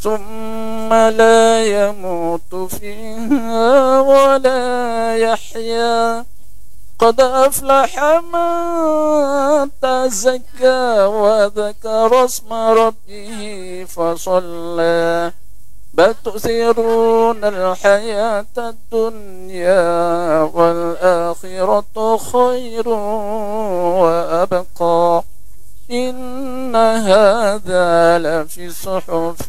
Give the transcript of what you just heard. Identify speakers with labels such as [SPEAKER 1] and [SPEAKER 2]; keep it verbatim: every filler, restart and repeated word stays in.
[SPEAKER 1] ثم لا يموت فيها ولا يحيا. قد أفلح من تزكى وذكر اسم ربه فصلى. بل تؤثرون الحياة الدنيا والآخرة خير وأبقى. إن هذا لفي الصحف